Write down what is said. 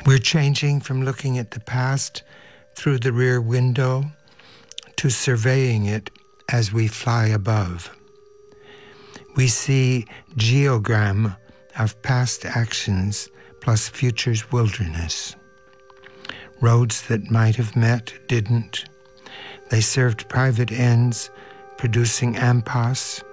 We're changing from looking at the past through the rear window to surveying it as we fly above. We see geogram of past actions plus future's wilderness. Roads that might have met didn't. They served private ends, producing impasse,